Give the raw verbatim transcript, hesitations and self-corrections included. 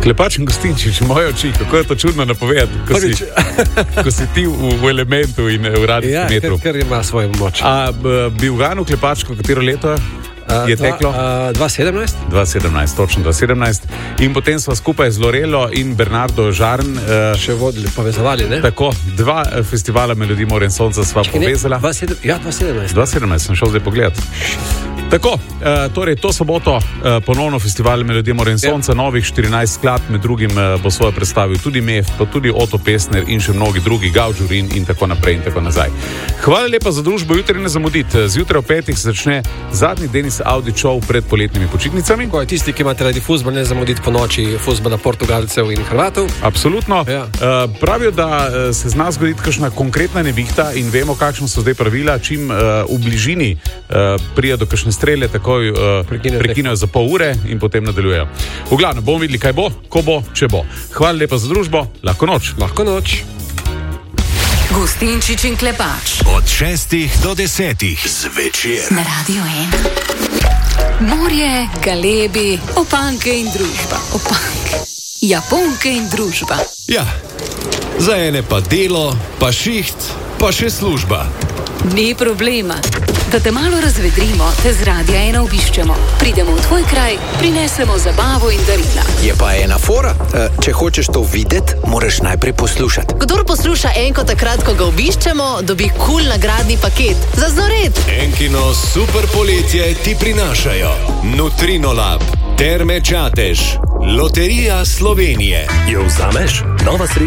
Klepač in Gostinčič, moje oči, kako je to čudno napovedati, ko, si, ko si ti v, v elementu in v radijskem ja, metru. Ja, ker ima svojo moč. A bi uganil Klepačko, katero leto je dva, teklo? dva sedemnajst dva sedemnajst, točno dva sedemnajst. In potem sva skupaj z Lorelo in Bernardo Žarn uh, še vodili, povezovali, ne? Tako, dva uh, festivala Melodij More in Sonca sva Čekaj, povezala. Ne, dva sedem, ja, dva sedemnajst. dva sedemnajst, sem šel zdaj pogledat. Tako, uh, torej to soboto uh, ponovno festival Melodij More in Sonca, ja. Novih štirinajst skladb, med drugim uh, bo svoje predstavil tudi Mef, pa tudi Oto Pestner in še mnogi drugi, Gavžurin in tako naprej in tako nazaj. Hvala lepa za družbo, jutri ne zamuditi. Zjutraj ob petih se začne zadnji Denis Audi show pred poletnimi počitnicami. Ko je tisti, ki imate radi fuzbol, ne zamuditi po noči fuzbola Portugalcev in Hrvatov. Absolutno. Ja. Uh, pravijo, da uh, se zna zgoditi kakšna konkretna nevihta in vemo, kakšno so zdaj pravila, čim uh, v bližini uh, prija do kakšne strele, takoj uh, prekinejo za pol ure in potem nadaljujejo. V glavnem, bomo videli, kaj bo, ko bo, če bo. Hvala lepa za družbo, lahko noč. Lahko noč. Gostinčič in Klepač. Od šestih do desetih zvečer. Na Radio ena. Morje, galebi, opanke in družba. Opanke. Japonke in družba. Ja, za ene pa delo, pa šiht, pa še služba. Ni problema. Da te malo razvedrimo, te z Radia ena obiščemo. Pridemo v tvoj kraj, prinesemo zabavo in darila. Je pa ena fora. Če hočeš to videti, moraš najprej poslušati. Kdor posluša Enko takrat, ko ga obiščemo, dobi kul cool nagradni paket. Za znored. Enkino super poletje ti prinašajo Nutrinolab, Terme Čatež, Loterija Slovenije. Jo vzameš? Nova sredstva.